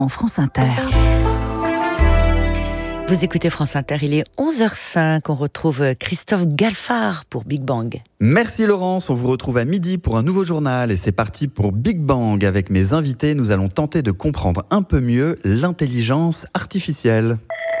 en France Inter. Vous écoutez France Inter, il est 11h05. On retrouve Christophe Galfard pour Big Bang. Merci Laurence, on vous retrouve à midi pour un nouveau journal et c'est parti pour Big Bang. Avec mes invités, nous allons tenter de comprendre un peu mieux l'intelligence artificielle.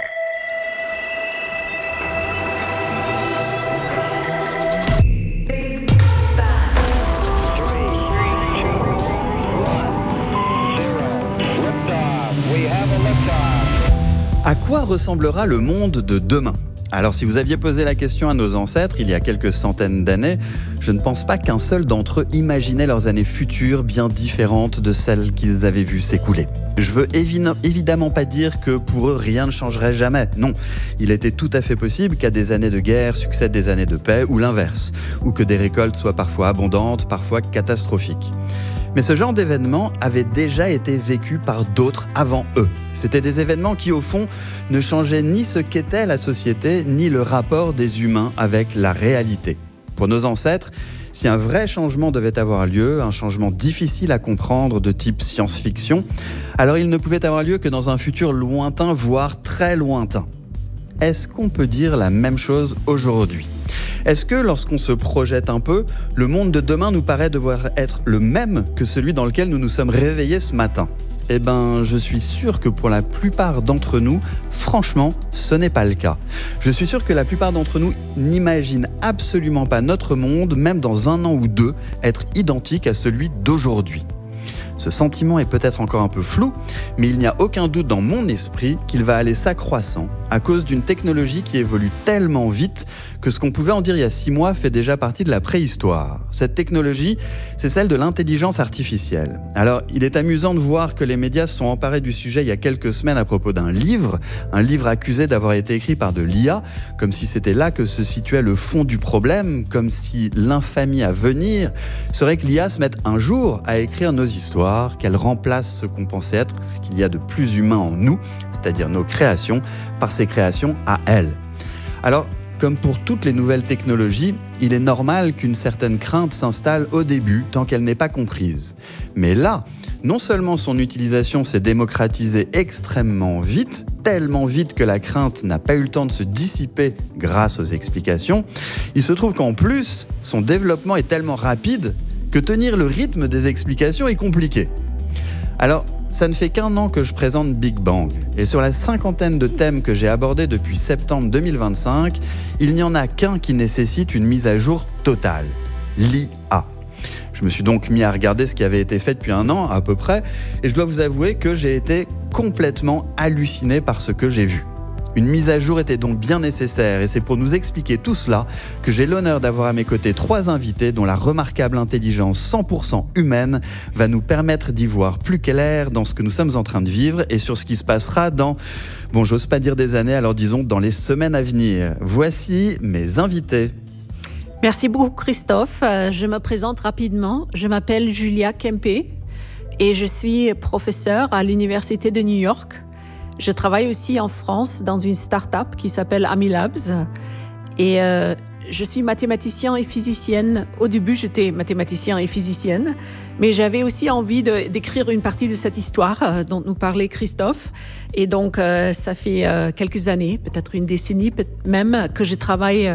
À quoi ressemblera le monde de demain ? Alors si vous aviez posé la question à nos ancêtres il y a quelques centaines d'années, je ne pense pas qu'un seul d'entre eux imaginait leurs années futures bien différentes de celles qu'ils avaient vues s'écouler. Je veux évidemment pas dire que pour eux rien ne changerait jamais. Non, il était tout à fait possible qu'à des années de guerre succèdent des années de paix ou l'inverse, ou que des récoltes soient parfois abondantes, parfois catastrophiques. Mais ce genre d'événements avait déjà été vécu par d'autres avant eux. C'était des événements qui, au fond, ne changeaient ni ce qu'était la société, ni le rapport des humains avec la réalité. Pour nos ancêtres, si un vrai changement devait avoir lieu, un changement difficile à comprendre de type science-fiction, alors il ne pouvait avoir lieu que dans un futur lointain, voire très lointain. Est-ce qu'on peut dire la même chose aujourd'hui ? Est-ce que lorsqu'on se projette un peu, le monde de demain nous paraît devoir être le même que celui dans lequel nous nous sommes réveillés ce matin ? Eh bien, je suis sûr que pour la plupart d'entre nous, franchement, ce n'est pas le cas. Je suis sûr que la plupart d'entre nous n'imaginent absolument pas notre monde, même dans 1 an ou 2, être identique à celui d'aujourd'hui. Ce sentiment est peut-être encore un peu flou, mais il n'y a aucun doute dans mon esprit qu'il va aller s'accroissant à cause d'une technologie qui évolue tellement vite que ce qu'on pouvait en dire il y a 6 mois fait déjà partie de la préhistoire. Cette technologie, c'est celle de l'intelligence artificielle. Alors, il est amusant de voir que les médias se sont emparés du sujet il y a quelques semaines à propos d'un livre accusé d'avoir été écrit par de l'IA, comme si c'était là que se situait le fond du problème, comme si l'infamie à venir serait que l'IA se mette un jour à écrire nos histoires, qu'elle remplace ce qu'on pensait être ce qu'il y a de plus humain en nous, c'est-à-dire nos créations, par ses créations à elle. Alors, comme pour toutes les nouvelles technologies, il est normal qu'une certaine crainte s'installe au début, tant qu'elle n'est pas comprise. Mais là, non seulement son utilisation s'est démocratisée extrêmement vite, tellement vite que la crainte n'a pas eu le temps de se dissiper grâce aux explications, il se trouve qu'en plus, son développement est tellement rapide que tenir le rythme des explications est compliqué. Alors, ça ne fait qu'1 an que je présente Big Bang. Et sur la 50aine de thèmes que j'ai abordés depuis septembre 2025, il n'y en a qu'un qui nécessite une mise à jour totale. L'IA. Je me suis donc mis à regarder ce qui avait été fait depuis 1 an à peu près, et je dois vous avouer que j'ai été complètement halluciné par ce que j'ai vu. Une mise à jour était donc bien nécessaire et c'est pour nous expliquer tout cela que j'ai l'honneur d'avoir à mes côtés 3 invités dont la remarquable intelligence 100% humaine va nous permettre d'y voir plus clair dans ce que nous sommes en train de vivre et sur ce qui se passera dans, bon, j'ose pas dire des années, alors disons dans les semaines à venir. Voici mes invités. Merci beaucoup Christophe. Je me présente rapidement. Je m'appelle Julia Kempe et je suis professeure à l'Université de New York. Je travaille aussi en France dans une start-up qui s'appelle Amilabs et je suis mathématicienne et physicienne. Au début, j'étais mathématicienne et physicienne, mais j'avais aussi envie d'écrire une partie de cette histoire dont nous parlait Christophe. Et donc, ça fait quelques années, peut-être une décennie même, que je travaille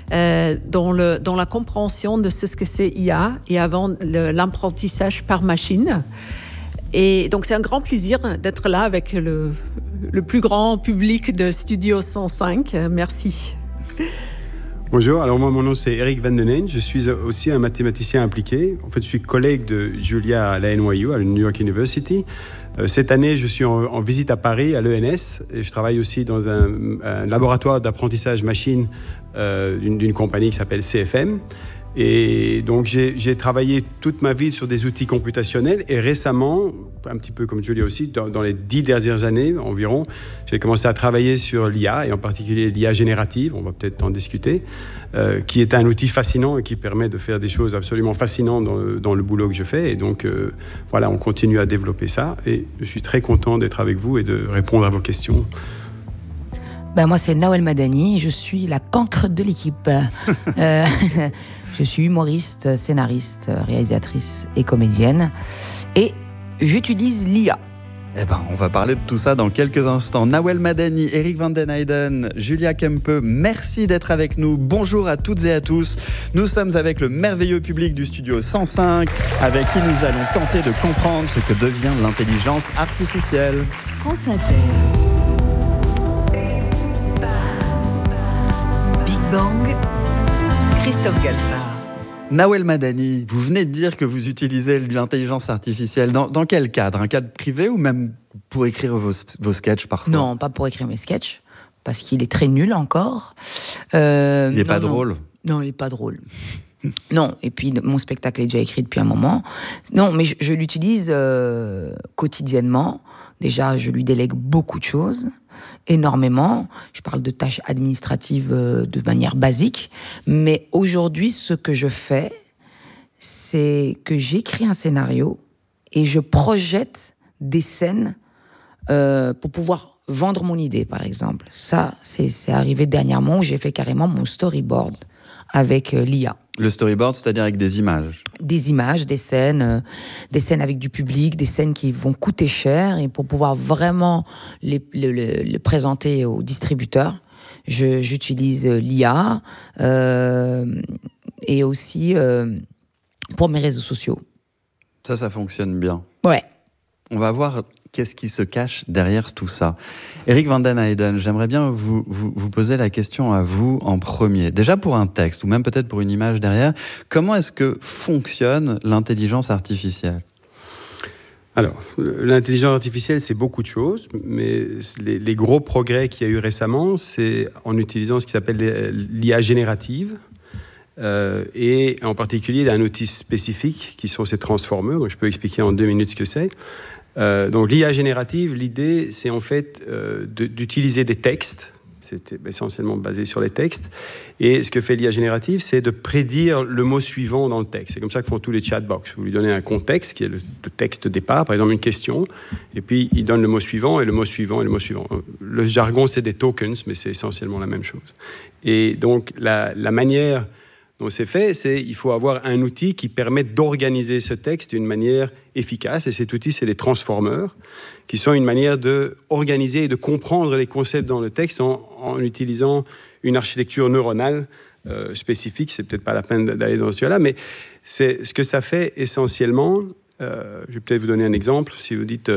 dans la compréhension de ce que c'est IA et avant l'apprentissage par machine. Et donc, c'est un grand plaisir d'être là avec le plus grand public de Studio 105. Merci. Bonjour, alors moi, mon nom c'est Eric Van Den Heyne. Je suis aussi un mathématicien impliqué. En fait, je suis collègue de Julia à la NYU, à la New York University. Cette année, je suis en visite à Paris, à l'ENS. Et je travaille aussi dans un laboratoire d'apprentissage machine d'une compagnie qui s'appelle CFM. Et donc, j'ai travaillé toute ma vie sur des outils computationnels et récemment, un petit peu comme Julia aussi, dans les 10 dernières années environ, j'ai commencé à travailler sur l'IA et en particulier l'IA générative, on va peut-être en discuter, qui est un outil fascinant et qui permet de faire des choses absolument fascinantes dans le boulot que je fais. Et donc, voilà, on continue à développer ça et je suis très content d'être avec vous et de répondre à vos questions. Moi, c'est Nawel Madani, je suis la cancre de l'équipe. Je suis humoriste, scénariste, réalisatrice et comédienne. Et j'utilise l'IA Eh ben, on va parler de tout ça dans quelques instants. Nawel Madani, Eric van den Heijden, Julia Kempe, merci d'être avec nous. Bonjour à toutes et à tous. Nous sommes avec le merveilleux public du Studio 105, avec qui nous allons tenter de comprendre ce que devient l'intelligence artificielle. France Inter. Big Bang. Christophe Galfard. Nawel Madani, vous venez de dire que vous utilisez l'intelligence artificielle. Dans quel cadre ? Un cadre privé ou même pour écrire vos sketchs parfois ? Non, pas pour écrire mes sketchs, parce qu'il est très nul encore. Il n'est pas drôle ? Non, il n'est pas drôle. Non, et puis mon spectacle est déjà écrit depuis un moment. Non, mais je l'utilise quotidiennement. Déjà, je lui délègue beaucoup de choses, énormément. Je parle de tâches administratives de manière basique. Mais aujourd'hui, ce que je fais, c'est que j'écris un scénario et je projette des scènes pour pouvoir vendre mon idée, par exemple. Ça, c'est arrivé dernièrement où j'ai fait carrément mon storyboard avec l'IA. Le storyboard, c'est-à-dire avec des images. Des images, des scènes avec du public, des scènes qui vont coûter cher, et pour pouvoir vraiment le présenter aux distributeurs, j'utilise l'IA et aussi pour mes réseaux sociaux. Ça fonctionne bien. Ouais. On va voir qu'est-ce qui se cache derrière tout ça. Eric van den Heijden, j'aimerais bien vous poser la question à vous en premier. Déjà pour un texte, ou même peut-être pour une image derrière, comment est-ce que fonctionne l'intelligence artificielle ? Alors, l'intelligence artificielle, c'est beaucoup de choses, mais les gros progrès qu'il y a eu récemment, c'est en utilisant ce qui s'appelle l'IA générative, et en particulier d'un outil spécifique qui sont ces transformers. Donc je peux expliquer en 2 minutes ce que c'est. Donc l'IA générative, l'idée, c'est en fait d'utiliser des textes. C'était essentiellement basé sur les textes. Et ce que fait l'IA générative, c'est de prédire le mot suivant dans le texte. C'est comme ça que font tous les chatbox. Vous lui donnez un contexte, qui est le texte de départ, par exemple une question, et puis il donne le mot suivant, et le mot suivant, et le mot suivant. Le jargon, c'est des tokens, mais c'est essentiellement la même chose. Et donc la manière dont c'est fait, il faut avoir un outil qui permet d'organiser ce texte d'une manière efficace. Et cet outil, c'est les transformers, qui sont une manière d'organiser et de comprendre les concepts dans le texte en utilisant une architecture neuronale spécifique. C'est peut-être pas la peine d'aller dans ce cas-là, mais c'est ce que ça fait essentiellement. Je vais peut-être vous donner un exemple. Si vous dites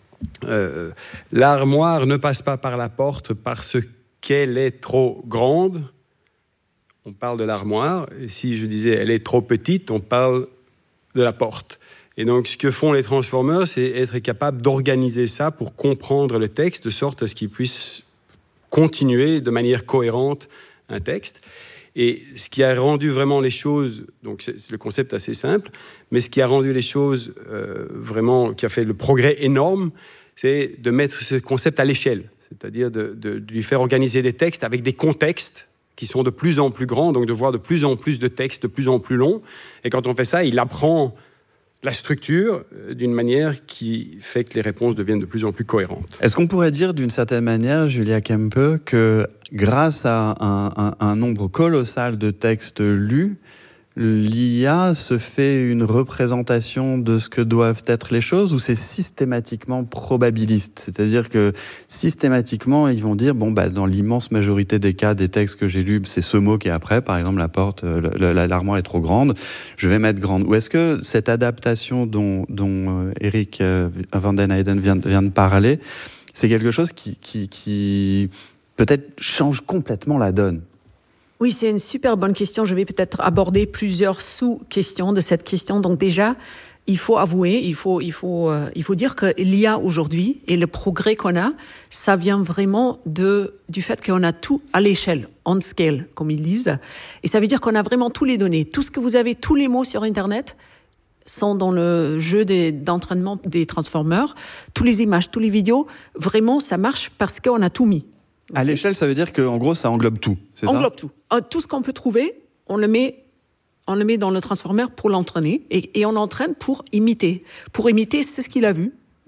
l'armoire ne passe pas par la porte parce qu'elle est trop grande, on parle de l'armoire, et si je disais elle est trop petite, on parle de la porte. Et donc ce que font les transformers, c'est être capable d'organiser ça pour comprendre le texte, de sorte à ce qu'ils puissent continuer de manière cohérente un texte. Et ce qui a rendu vraiment les choses, donc c'est le concept assez simple, mais ce qui a rendu les choses vraiment, qui a fait le progrès énorme, c'est de mettre ce concept à l'échelle, c'est-à-dire de lui faire organiser des textes avec des contextes qui sont de plus en plus grands, donc de voir de plus en plus de textes de plus en plus longs. Et quand on fait ça, il apprend la structure d'une manière qui fait que les réponses deviennent de plus en plus cohérentes. Est-ce qu'on pourrait dire d'une certaine manière, Julia Kempe, que grâce à un nombre colossal de textes lus, l'IA se fait une représentation de ce que doivent être les choses, ou c'est systématiquement probabiliste ? C'est-à-dire que systématiquement, ils vont dire, dans l'immense majorité des cas des textes que j'ai lus, c'est ce mot qui est après, par exemple, la porte, l'armoire est trop grande, je vais mettre grande. Ou est-ce que cette adaptation dont Eric van den Heijden vient de parler, c'est quelque chose qui peut-être change complètement la donne ? Oui, c'est une super bonne question. Je vais peut-être aborder plusieurs sous-questions de cette question. Donc déjà, il faut avouer, il faut dire que l'IA aujourd'hui et le progrès qu'on a, ça vient vraiment du fait qu'on a tout à l'échelle, on scale, comme ils disent. Et ça veut dire qu'on a vraiment tous les données. Tout ce que vous avez, tous les mots sur Internet sont dans le jeu d'entraînement des transformers. Toutes les images, toutes les vidéos, vraiment, ça marche parce qu'on a tout mis. À l'échelle, ça veut dire qu'en gros, ça englobe tout, c'est ça ? Englobe tout. Tout ce qu'on peut trouver, on le met dans le transformer pour l'entraîner. Et on l'entraîne pour imiter. Pour imiter, c'est ce qu'il a vu.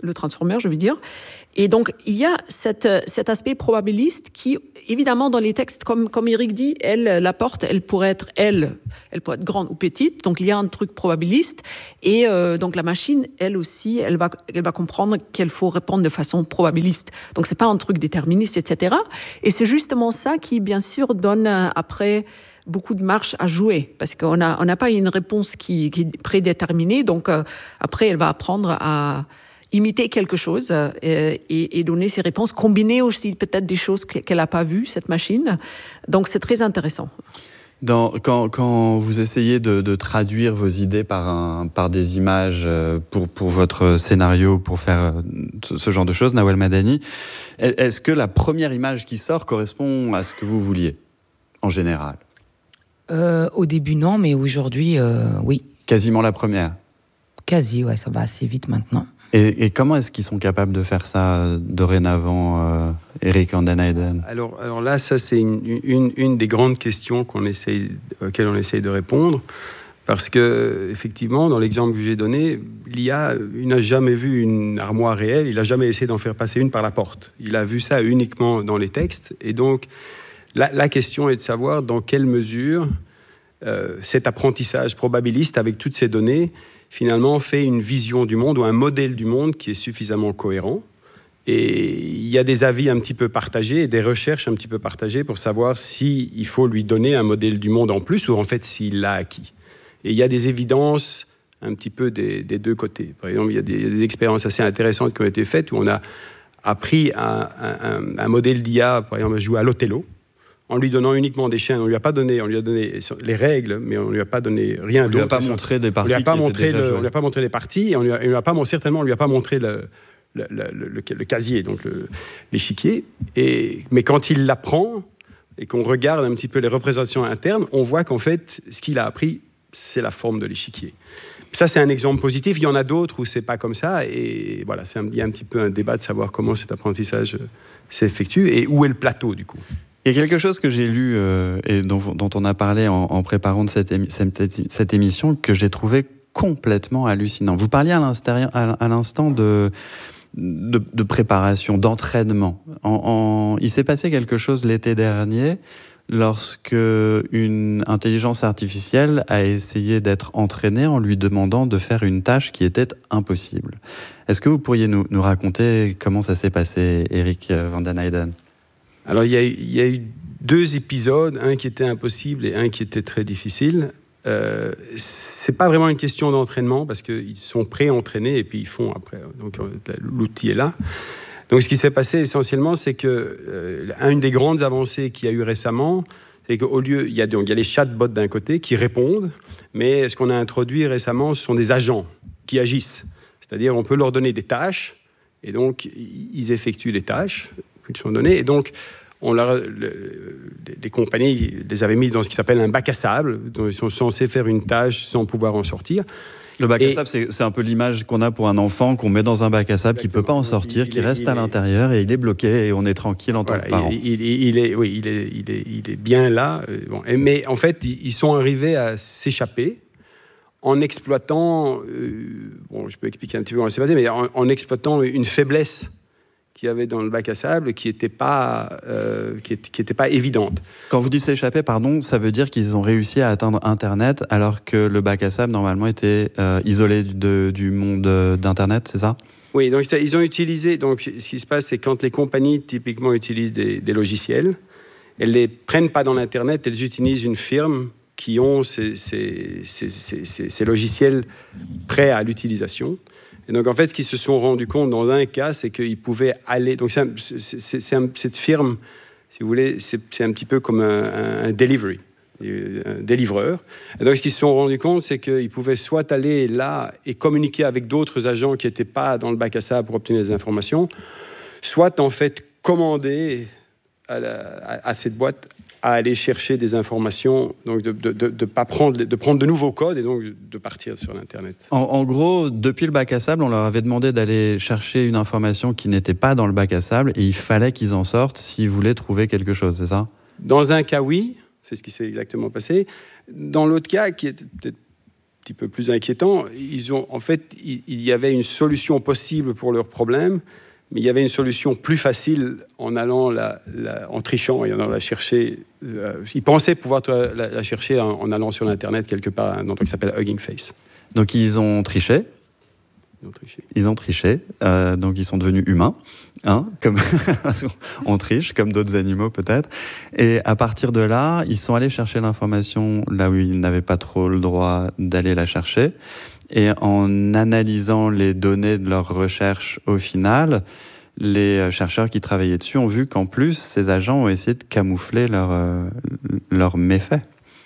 le transformer, je veux dire. Et donc, il y a cet aspect probabiliste qui, évidemment, dans les textes, comme Eric dit, la porte, elle pourrait être grande ou petite. Donc, il y a un truc probabiliste. Et donc, la machine, elle aussi, elle va comprendre qu'il faut répondre de façon probabiliste. Donc, c'est pas un truc déterministe, etc. Et c'est justement ça qui, bien sûr, donne après beaucoup de marge à jouer, parce qu'on n'a pas une réponse qui est prédéterminée. Donc, après, elle va apprendre à imiter quelque chose et donner ses réponses, combiner aussi peut-être des choses qu'elle n'a pas vues, cette machine. Donc, c'est très intéressant. Quand vous essayez de traduire vos idées par des images pour votre scénario, pour faire ce genre de choses, Nawal Madani, est-ce que la première image qui sort correspond à ce que vous vouliez, en général ? Au début, non, mais aujourd'hui, oui. Quasiment la première ? Quasi, ouais, ça va assez vite maintenant. Et comment est-ce qu'ils sont capables de faire ça dorénavant, Eric Van den Eijden ? Alors là, ça c'est une des grandes questions auxquelles on essaye de répondre, parce que effectivement, dans l'exemple que j'ai donné, l'IA, il n'a jamais vu une armoire réelle, il n'a jamais essayé d'en faire passer une par la porte. Il a vu ça uniquement dans les textes, et donc la question est de savoir dans quelle mesure cet apprentissage probabiliste avec toutes ces données finalement fait une vision du monde ou un modèle du monde qui est suffisamment cohérent. Et il y a des avis un petit peu partagés et des recherches un petit peu partagées pour savoir s'il faut lui donner un modèle du monde en plus ou en fait s'il l'a acquis. Et il y a des évidences un petit peu des deux côtés. Par exemple, il y a des expériences assez intéressantes qui ont été faites où on a appris un modèle d'IA, par exemple, à jouer à l'Othello, en lui donnant uniquement des chiens. On lui a donné les règles, mais on lui a pas donné rien d'autre. On lui a pas montré des parties. On lui a pas montré les parties, et on lui a pas montré le casier, donc l'échiquier. Mais quand il l'apprend et qu'on regarde un petit peu les représentations internes, on voit qu'en fait, ce qu'il a appris, c'est la forme de l'échiquier. Ça, c'est un exemple positif. Il y en a d'autres où c'est pas comme ça. Et voilà, il y a un petit peu un débat de savoir comment cet apprentissage s'effectue et où est le plateau, du coup. Il y a quelque chose que j'ai lu et dont on a parlé en préparant cette émission que j'ai trouvé complètement hallucinant. Vous parliez à l'instant de préparation, d'entraînement. Il s'est passé quelque chose l'été dernier lorsque une intelligence artificielle a essayé d'être entraînée en lui demandant de faire une tâche qui était impossible. Est-ce que vous pourriez nous raconter comment ça s'est passé, Eric Van den Eijden ? Alors, il y a eu 2 épisodes, un qui était impossible et un qui était très difficile. C'est pas vraiment une question d'entraînement parce qu'ils sont pré-entraînés et puis ils font après. Donc, l'outil est là. Donc, ce qui s'est passé essentiellement, c'est que une des grandes avancées qu'il y a eu récemment, c'est qu'au lieu, il y a les chatbots d'un côté qui répondent, mais ce qu'on a introduit récemment, ce sont des agents qui agissent. C'est-à-dire, on peut leur donner des tâches et donc ils effectuent les tâches qui sont données. Et donc, les compagnies les avaient mis dans ce qui s'appelle un bac à sable, dont ils sont censés faire une tâche sans pouvoir en sortir. Le bac à sable, c'est un peu l'image qu'on a pour un enfant qu'on met dans un bac à sable, qui ne peut pas en sortir, qui reste à l'intérieur et il est bloqué et on est tranquille en tant que parent. Il est bien là. Bon. Mais en fait, ils sont arrivés à s'échapper en exploitant, je peux expliquer un petit peu comment ça s'est passé, mais en exploitant une faiblesse qu'il y avait dans le bac à sable qui n'était pas évidente. Quand vous dites s'échapper, ça veut dire qu'ils ont réussi à atteindre Internet alors que le bac à sable, normalement, était isolé du monde d'Internet, c'est ça ? Oui, donc ils ont utilisé... Donc, ce qui se passe, c'est quand les compagnies, typiquement, utilisent des logiciels, elles ne les prennent pas dans l'Internet, elles utilisent une firme qui ont ces logiciels prêts à l'utilisation. Et donc, en fait, ce qu'ils se sont rendus compte dans un cas, c'est qu'ils pouvaient aller... Donc, cette firme, si vous voulez, c'est un petit peu comme un delivery, un délivreur. Et donc, ce qu'ils se sont rendus compte, c'est qu'ils pouvaient soit aller là et communiquer avec d'autres agents qui n'étaient pas dans le bac à sable pour obtenir des informations, soit, en fait, commander à cette boîte à aller chercher des informations, donc de prendre de nouveaux codes et donc de partir sur l'Internet. En gros, depuis le bac à sable, on leur avait demandé d'aller chercher une information qui n'était pas dans le bac à sable et il fallait qu'ils en sortent s'ils voulaient trouver quelque chose, c'est ça ? Dans un cas, oui, c'est ce qui s'est exactement passé. Dans l'autre cas, qui est peut-être petit peu plus inquiétant. En fait, il y avait une solution possible pour leur problème, mais il y avait une solution plus facile en allant en trichant et en allant la chercher. Ils pensaient pouvoir la chercher en allant sur l'Internet quelque part, un endroit qui s'appelle Hugging Face. Donc ils ont triché. Ils ont triché, donc ils sont devenus humains, hein, comme on triche, comme d'autres animaux peut-être. Et à partir de là, ils sont allés chercher l'information là où ils n'avaient pas trop le droit d'aller la chercher. Et en analysant les données de leur recherche au final, les chercheurs qui travaillaient dessus ont vu qu'en plus, ces agents ont essayé de camoufler leurs méfaits.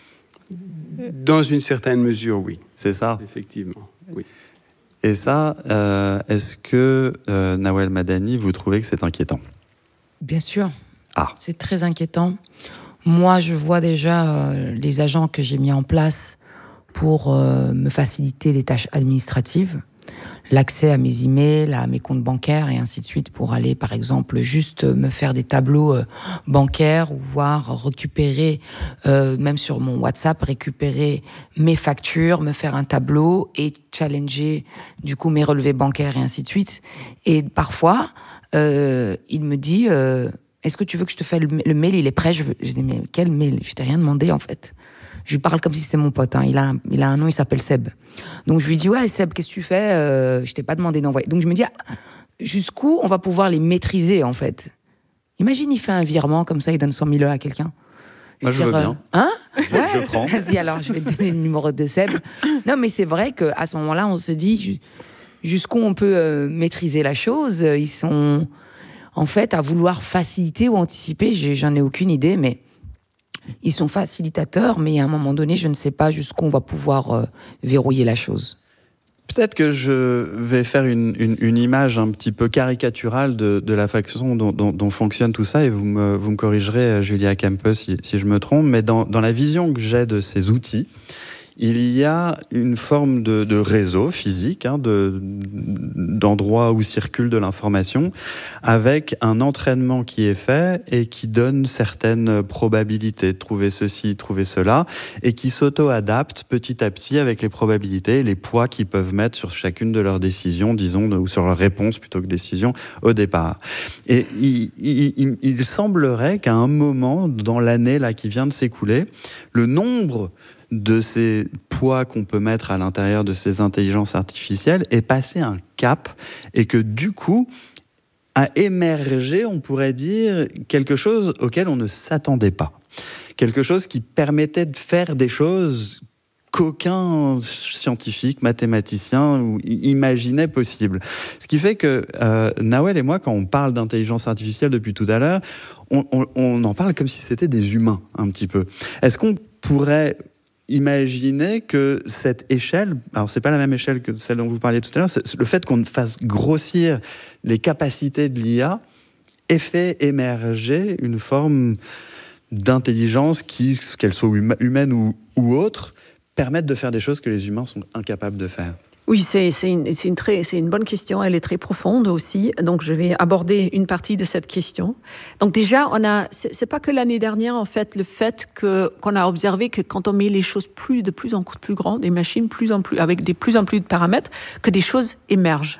Dans une certaine mesure, oui. C'est ça. Effectivement, oui. Et ça, est-ce que, Nawel Madani, vous trouvez que c'est inquiétant ? Bien sûr. Ah. C'est très inquiétant. Moi, je vois déjà les agents que j'ai mis en place pour me faciliter les tâches administratives, l'accès à mes emails, à mes comptes bancaires et ainsi de suite, pour aller, par exemple, juste me faire des tableaux bancaires ou voir récupérer, même sur mon WhatsApp, récupérer mes factures, me faire un tableau et challenger, du coup, mes relevés bancaires et ainsi de suite. Et parfois, il me dit, est-ce que tu veux que je te fasse le mail, il est prêt? Je dis, mais quel mail? Je t'ai rien demandé, en fait. Je lui parle comme si c'était mon pote. Hein. Il a un nom, il s'appelle Seb. Donc je lui dis, ouais, Seb, qu'est-ce que tu fais? Je t'ai pas demandé d'envoyer. Donc je me dis, jusqu'où on va pouvoir les maîtriser, en fait? Imagine, il fait un virement comme ça, il donne 100 000 € à quelqu'un. Moi, je veux bien. Hein? Ouais. Je prends. Vas-y, alors, je vais te donner le numéro de Seb. Non, mais c'est vrai qu'à ce moment-là, on se dit jusqu'où on peut maîtriser la chose. Ils sont, en fait, à vouloir faciliter ou anticiper. J'en ai aucune idée, mais ils sont facilitateurs, mais à un moment donné, je ne sais pas jusqu'où on va pouvoir verrouiller la chose. Peut-être que je vais faire une image un petit peu caricaturale de la façon dont fonctionne tout ça, et vous me corrigerez, Julia Kempe, si je me trompe, mais dans la vision que j'ai de ces outils, il y a une forme de réseau physique, hein, d'endroits où circule de l'information, avec un entraînement qui est fait et qui donne certaines probabilités de trouver ceci, trouver cela, et qui s'auto-adapte petit à petit avec les probabilités et les poids qu'ils peuvent mettre sur chacune de leurs décisions, disons, ou sur leurs réponses plutôt que décisions au départ. Et il semblerait qu'à un moment, dans l'année là qui vient de s'écouler, le nombre de ces poids qu'on peut mettre à l'intérieur de ces intelligences artificielles est passé un cap, et que du coup a émergé, on pourrait dire, quelque chose auquel on ne s'attendait pas. Quelque chose qui permettait de faire des choses qu'aucun scientifique, mathématicien imaginait possible. Ce qui fait que Nawel et moi, quand on parle d'intelligence artificielle depuis tout à l'heure, on en parle comme si c'était des humains, un petit peu. Est-ce qu'on pourrait imaginer que cette échelle, alors c'est pas la même échelle que celle dont vous parliez tout à l'heure, le fait qu'on fasse grossir les capacités de l'IA ait fait émerger une forme d'intelligence qui, qu'elle soit humaine ou autre, permette de faire des choses que les humains sont incapables de faire? Oui, c'est une bonne question. Elle est très profonde aussi. Donc, je vais aborder une partie de cette question. Donc, déjà, c'est pas que l'année dernière, en fait, le fait qu'on a observé que quand on met les choses de plus en plus grandes, des machines avec de plus en plus de paramètres, que des choses émergent.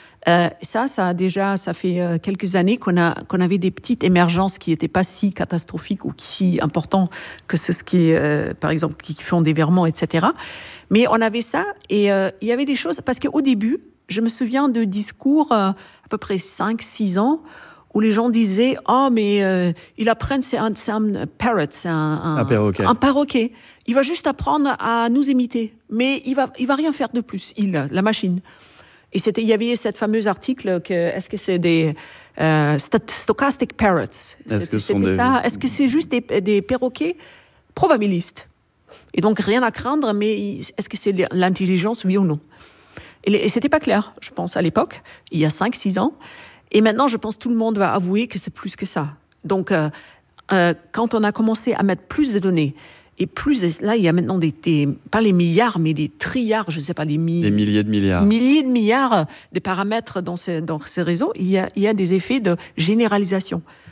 Ça fait quelques années qu'on avait des petites émergences qui n'étaient pas si catastrophiques ou si importantes que c'est ce qui, par exemple, qui font des virements, etc. Mais on avait ça, et il y avait des choses, parce qu'au début, je me souviens de discours à peu près 5-6 ans, où les gens disaient « Oh, mais il apprend, c'est un parrot, c'est un perroquet. Un perroquet. Il va juste apprendre à nous imiter, mais il va rien faire de plus, la machine. » Et il y avait cette fameuse article est-ce que c'est des stochastic parrots? Est-ce que c'est juste des perroquets probabilistes? Et donc rien à craindre, mais est-ce que c'est l'intelligence, oui ou non? Et c'était pas clair, je pense, à l'époque, il y a 5-6 ans. Et maintenant, je pense que tout le monde va avouer que c'est plus que ça. Donc, quand on a commencé à mettre plus de données, et là, il y a maintenant pas les milliards, mais des trilliards, je ne sais pas, des milliers de milliards. Milliers de milliards de paramètres dans ces réseaux, il y a des effets de généralisation.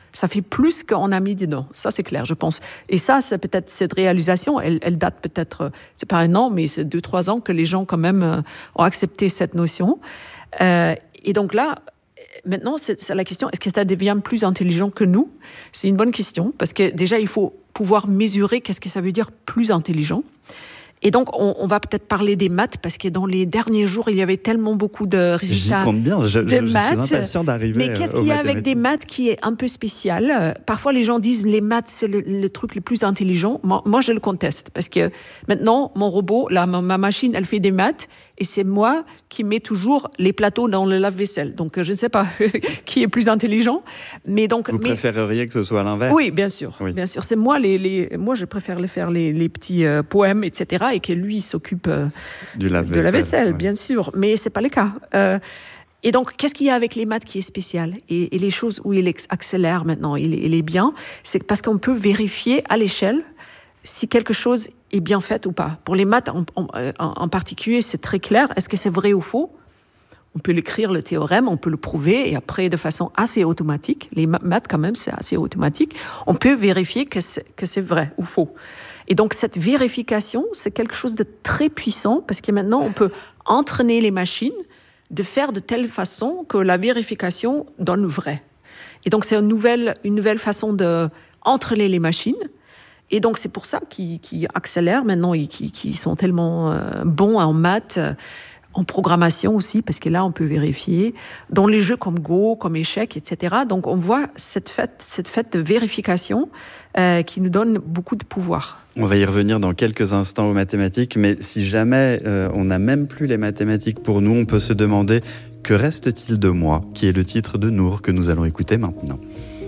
Ça fait plus qu'on a mis dedans. Ça, c'est clair, je pense. Et ça, c'est peut-être cette réalisation, elle date peut-être, c'est pas 1 an, mais c'est 2-3 ans que les gens quand même ont accepté cette notion. Et donc là, maintenant, c'est la question, est-ce que ça devient plus intelligent que nous? C'est une bonne question, parce que déjà, il faut pouvoir mesurer qu'est-ce que ça veut dire plus intelligent. Et donc, on va peut-être parler des maths, parce que dans les derniers jours, il y avait tellement beaucoup de résultats. J'y compte bien, je de suis maths. impatient d'arriver. Mais qu'est-ce qu'il y a avec des maths qui est un peu spécial? Parfois, les gens disent les maths, c'est le truc le plus intelligent. Moi, je le conteste, parce que maintenant, mon robot, ma machine, elle fait des maths, et c'est moi qui mets toujours les plateaux dans le lave-vaisselle. Donc, je ne sais pas qui est plus intelligent. Mais donc, Vous préféreriez que ce soit l'inverse? Oui, bien sûr. Oui. Bien sûr. C'est moi, moi, je préfère faire les petits poèmes, etc., et que lui, il s'occupe de la vaisselle, ouais. bien sûr. Mais ce n'est pas le cas. Et donc, qu'est-ce qu'il y a avec les maths qui est spécial? Et les choses où il accélère maintenant, il est bien, c'est parce qu'on peut vérifier à l'échelle si quelque chose est bien fait ou pas. Pour les maths en particulier, c'est très clair. Est-ce que c'est vrai ou faux? On peut l'écrire, le théorème, on peut le prouver, et après, de façon assez automatique, les maths, quand même, c'est assez automatique, on peut vérifier que c'est vrai ou faux. Et donc, cette vérification, c'est quelque chose de très puissant, parce que maintenant, on peut entraîner les machines de faire de telle façon que la vérification donne vrai. Et donc, c'est une nouvelle façon d'entraîner les machines. Et donc, c'est pour ça qu'ils accélèrent maintenant, qu'ils sont tellement bons en maths, en programmation aussi, parce que là, on peut vérifier. Dans les jeux comme Go, comme échecs, etc. Donc, on voit cette fête de vérification qui nous donne beaucoup de pouvoir. On va y revenir dans quelques instants aux mathématiques, mais si jamais on n'a même plus les mathématiques pour nous, on peut se demander « Que reste-t-il de moi ?» qui est le titre de Nour que nous allons écouter maintenant.